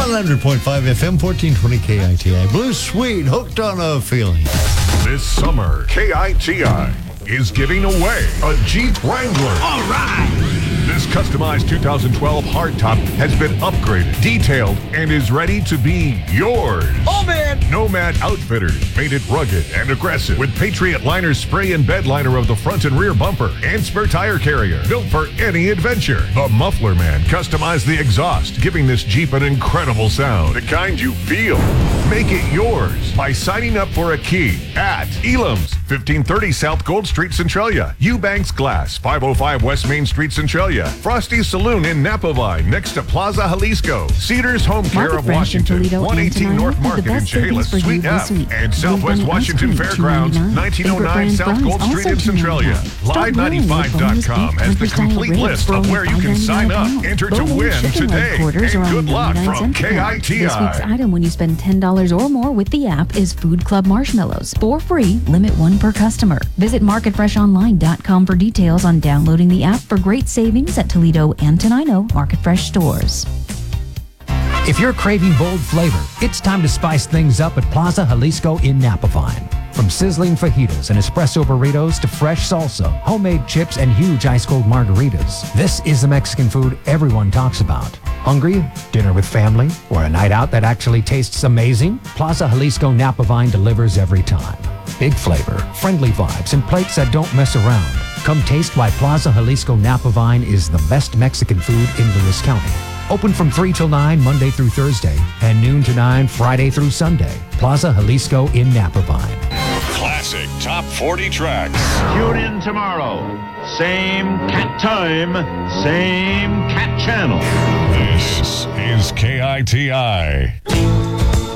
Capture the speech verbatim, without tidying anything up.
one hundred point five F M, fourteen twenty K I T I. Blue Suede, hooked on a feeling. This summer, K I T I is giving away a Jeep Wrangler. All right! This customized two thousand twelve hardtop has been upgraded, detailed, and is ready to be yours. Oh, man! Nomad Outfitters made it rugged and aggressive with Patriot Liner spray and bed liner of the front and rear bumper and spare tire carrier, built for any adventure. The Muffler Man customized the exhaust, giving this Jeep an incredible sound, the kind you feel. Make it yours by signing up for a key at Elam's, fifteen thirty South Gold Street, Centralia. Eubanks Glass, five oh five West Main Street, Centralia. Frosty's Saloon in Napavine, next to Plaza Jalisco. Cedars Home Care Market of Fresh in Washington, Toledo one eighteen and North Tenino have the Market in best savings Chehalis, for you Suite this F, week. and Southwest Bluebell Washington ice cream, Fairgrounds, two ninety-nine. nineteen oh Favorite nine brand South brownies, Gold Street also in Centralia. two ninety-nine. Live ninety-five dot com has the complete list of where you can sign up. Enter to win today. And good luck from K I T This week's I. item when you spend ten dollars or more with the app is Food Club marshmallows. For free, limit one per customer. Visit market fresh online dot com for details on downloading the app for great savings at Toledo and Tenino Market Fresh stores. If you're craving bold flavor, it's time to spice things up at Plaza Jalisco in Napavine. From sizzling fajitas and espresso burritos to fresh salsa, homemade chips, and huge ice-cold margaritas, this is the Mexican food everyone talks about. Hungry? Dinner with family? Or a night out that actually tastes amazing? Plaza Jalisco Napavine delivers every time. Big flavor, friendly vibes, and plates that don't mess around. Come taste why Plaza Jalisco Napavine is the best Mexican food in Lewis County. Open from three till nine Monday through Thursday and noon to nine Friday through Sunday. Plaza Jalisco in Napavine. Classic Top forty tracks. Tune in tomorrow. Same cat time, same cat channel. This is K I T I.